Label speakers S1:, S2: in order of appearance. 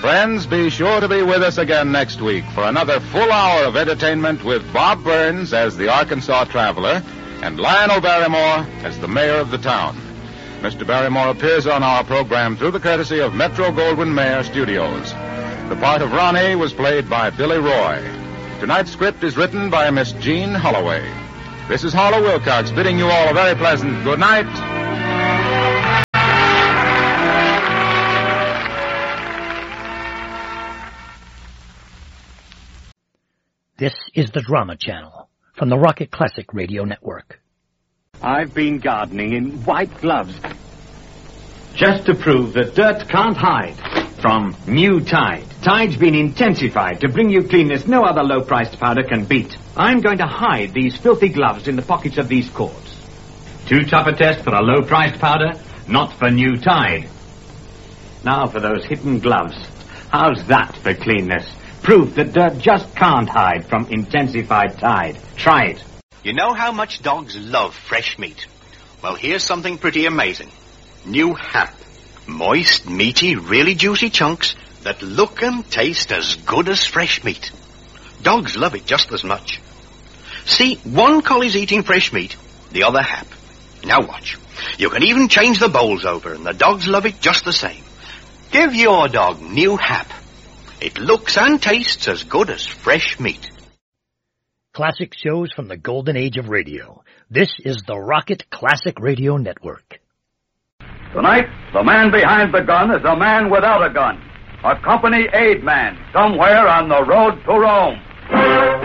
S1: Friends, be sure to be with us again next week for another full hour of entertainment with Bob Burns as the Arkansas Traveler and Lionel Barrymore as the mayor of the town. Mr. Barrymore appears on our program through the courtesy of Metro-Goldwyn-Mayer Studios. The part of Ronnie was played by Billy Roy. Tonight's script is written by Miss Jean Holloway. This is Harlow Wilcox bidding you all a very pleasant good night.
S2: This is the Drama Channel from the Rocket Classic Radio Network.
S3: I've been gardening in white gloves just to prove that dirt can't hide from new Tide. Tide's been intensified to bring you cleanness no other low-priced powder can beat. I'm going to hide these filthy gloves in the pockets of these cords. Too tough a test for a low-priced powder? Not for new Tide. Now for those hidden gloves. How's that for cleanness? Proof that dirt just can't hide from intensified Tide. Try it.
S4: You know how much dogs love fresh meat? Well, here's something pretty amazing. New Hap. Moist, meaty, really juicy chunks that look and taste as good as fresh meat. Dogs love it just as much. See, one collie's eating fresh meat, the other Hap. Now watch. You can even change the bowls over, and the dogs love it just the same. Give your dog New Hap. It looks and tastes as good as fresh meat.
S2: Classic shows from the golden age of radio. This is the Rocket Classic Radio Network.
S5: Tonight, the man behind the gun is a man without a gun. A company aid man somewhere on the road to Rome.